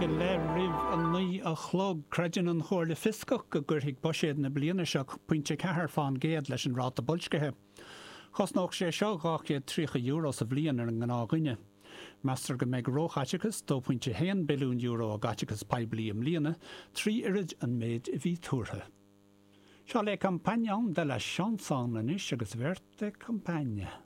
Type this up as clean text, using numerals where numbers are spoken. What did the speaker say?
le rih an ní a chlog creidean an chóir le fiscach go gurthaigh boisiad na bliana seach pointe cethir fáin géad leis an ráta bolscathe. Chosnóch sé seo €3 sa bblion ar an gná ghuine. Meastar go méid róchaiticas €2.1 billiún a gaiticas peblií am líana, 3 irid an méid I bhí túrtha. Seo le campaineán de le seansán na níos agus bhirte campaine.